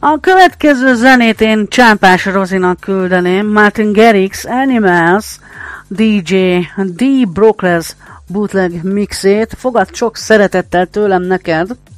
A következő zenét én Csámpás Rozinak küldeném, Martin Garrix Animals DJ D. Brookless bootleg mixét. Fogad sok szeretettel tőlem neked.